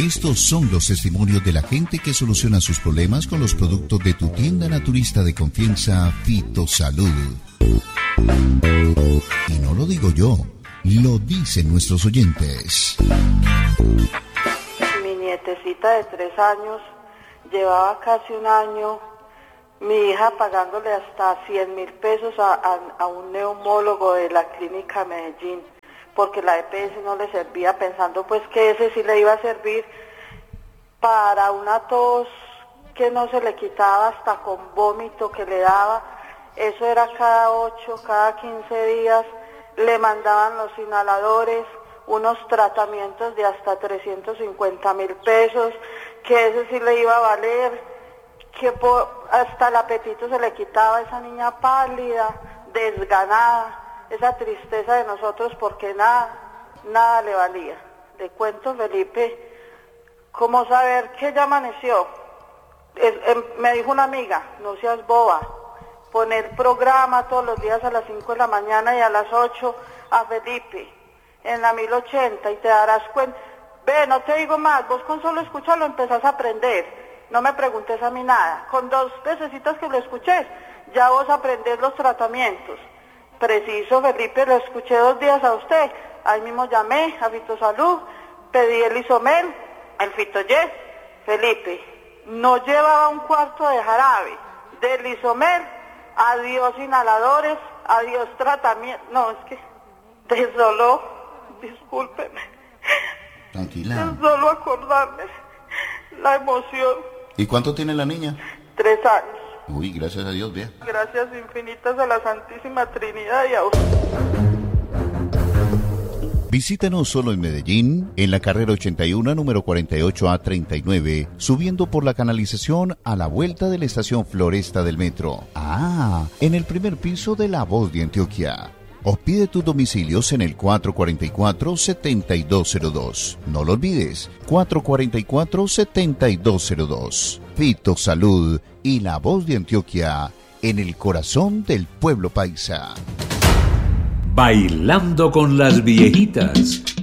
Estos son los testimonios de la gente que soluciona sus problemas con los productos de tu tienda naturista de confianza, Fitosalud. Y no lo digo yo, lo dicen nuestros oyentes. Mi nietecita de 3 años llevaba casi un año, mi hija pagándole hasta 100.000 pesos a un neumólogo de la clínica Medellín, porque la EPS no le servía, pensando pues que ese sí le iba a servir para una tos que no se le quitaba, hasta con vómito que le daba. Eso era cada 8, cada 15 días, le mandaban los inhaladores, unos tratamientos de hasta 350.000 pesos, que ese sí le iba a valer, que hasta el apetito se le quitaba a esa niña pálida, desganada. Esa tristeza de nosotros porque nada le valía. Le cuento, Felipe, cómo saber que ya amaneció. Me dijo una amiga, no seas boba, poner programa todos los días a las 5 de la mañana y a las 8 a Felipe, en la 1080, y te darás cuenta. Ve, no te digo más, vos con solo escucharlo empezás a aprender. No me preguntes a mí nada. Con 2 vecesitas que lo escuches, ya vos aprendés los tratamientos. Preciso, Felipe, lo escuché 2 días a usted. Ahí mismo llamé a Fitosalud, pedí el Isomel, el Fitoyet. Felipe, no llevaba un cuarto de jarabe del Isomel. Adiós inhaladores, adiós tratamiento. No, es que de solo, discúlpeme. Tranquila. De solo acordarme la emoción. ¿Y cuánto tiene la niña? 3 años. Uy, gracias a Dios, vea. Gracias infinitas a la Santísima Trinidad y a usted. Visítanos solo en Medellín, en la carrera 81, número 48A39, subiendo por la canalización a la vuelta de la estación Floresta del metro. En el primer piso de La Voz de Antioquia. O pide tus domicilios en el 444-7202. No lo olvides, 444-7202. Fitosalud y La Voz de Antioquia, en el corazón del pueblo paisa. Bailando con las viejitas.